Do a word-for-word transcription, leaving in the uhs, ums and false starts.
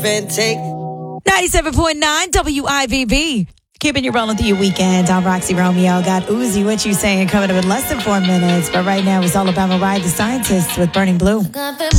ninety-seven point nine W I V B. Keeping you rolling through your weekend. I'm Roxy Romeo. Got Uzi, what you saying, coming up in less than four minutes. But right now, it's all about Mariah the Scientist with Burning Blue. Got that